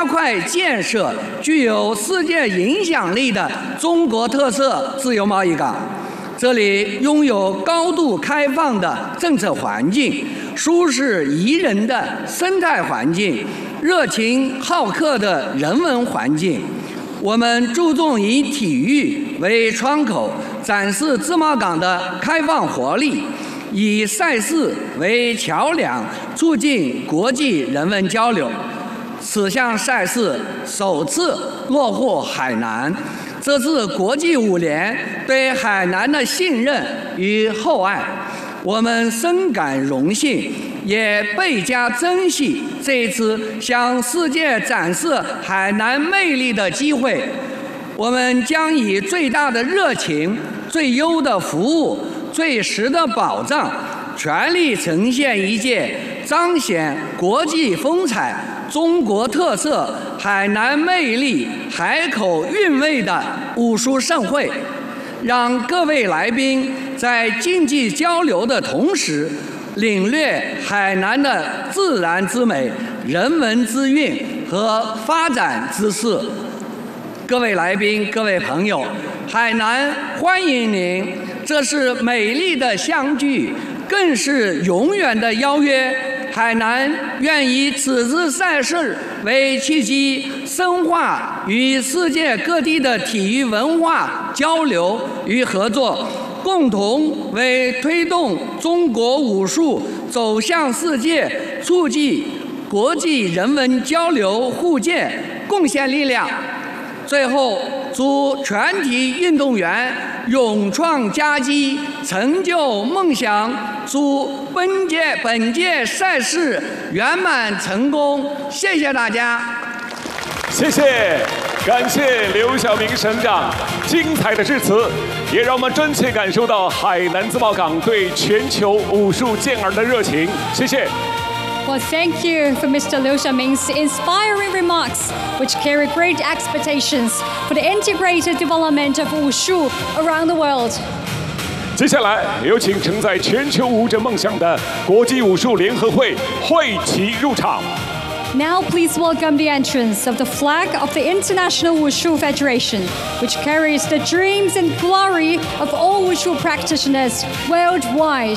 快建设具有世界影响力的中国特色自由贸易港。这里拥有高度开放的政策环境、舒适宜人的生态环境、热情好客的人文环境。我们注重以体育为窗口，展示自贸港的开放活力，以赛事为桥梁，促进国际人文交流。此项赛事首次落户海南，这是国际舞联对海南的信任与厚爱，我们深感荣幸，也倍加珍惜这一次向世界展示海南魅力的机会。我们将以最大的热情、最优的服务、最实的保障，全力呈现一届彰显国际风采、中国特色、海南魅力、海口韵味的武术盛会，让各位来宾在竞技交流的同时，领略海南的自然之美、人文之韵和发展之势。各位来宾、各位朋友，海南欢迎您！这是美丽的相聚，更是永远的邀约。海南愿以此次赛事为契机，深化与世界各地的体育文化交流与合作，共同为推动中国武术走向世界、促进国际人文交流互鉴贡献力量。最后，祝全体运动员勇创佳绩，成就梦想。祝本届赛事圆满成功。谢谢大家。 谢谢，感谢刘晓明省长精彩的致辞，也让我们真切感受到海南自贸港对全球武术健儿的热情。谢谢。 Well, thank you for Mr. Liu Xiaoming's inspiring remarks, which carry great expectations for the integrated development of Wushu around the world. 接下来，有请承载全球武者梦想的国际武术联合会会旗入场。 Now, please welcome the entrance of the flag of the International Wushu Federation, which carries the dreams and glory of all Wushu practitioners worldwide.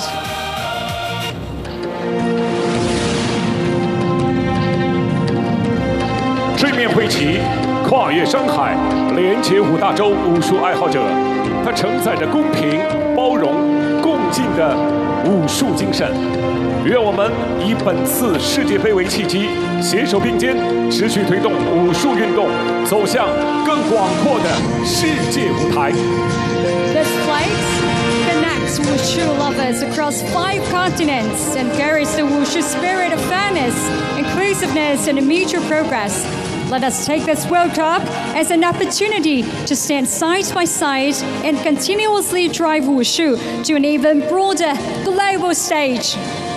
这面会旗跨越山海，连接五大洲武术爱好者，它承载着公平、包容、共进的武术精神。愿我们以本次世界杯为契机，携手并肩，持续推动武术运动走向更广阔的世界舞台。 This flight connects Wushu lovers across 5 continents and carries the Wushu spirit of fairness, inclusiveness, and mutual progress. Let us take this World Cup as an opportunity to stand side by side and continuously drive Wushu to an even broader global stage.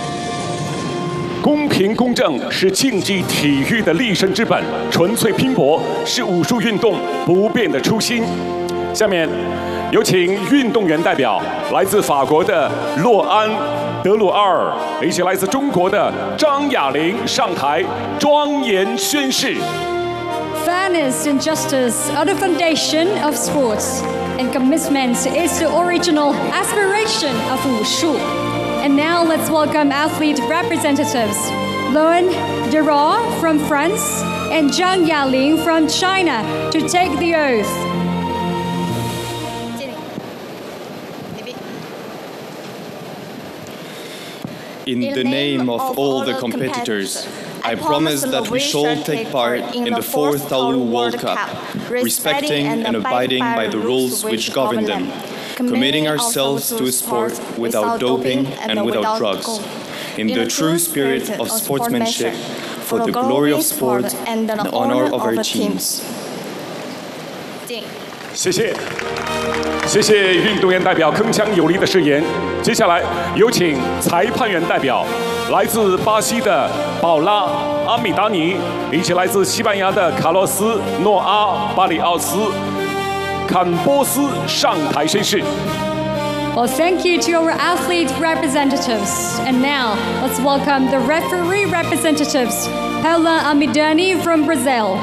公平公正是竞技体育的立身之本，纯粹拼搏是武术运动不变的初心。下面，有请运动员代表来自法国的洛安·德鲁阿尔，以及来自中国的张雅玲上台庄严宣誓。 Fairness and justice are the foundation of sports, and commitment is the original aspiration of Wushu. And now let's welcome athlete representatives, Loan Dera from France and Zhang Yaling from China to take the oath. In the name of all the competitors, I promise that we shall take part in the 4th Taolu World Cup, respecting and abiding by the rules which govern them, committing ourselves to a sport without doping and without drugs, in the true spirit of sportsmanship, for the glory of sport and the honor of our teams. 谢谢，谢谢运动员代表铿锵有力的誓言。接下来有请裁判员代表，来自巴西的保拉·阿米达尼，以及来自西班牙的卡洛斯·诺阿·巴里奥斯·坎波斯上台宣誓。 Well, thank you to our athlete representatives. And now, let's welcome the referee representatives, Paula Amidani from Brazil.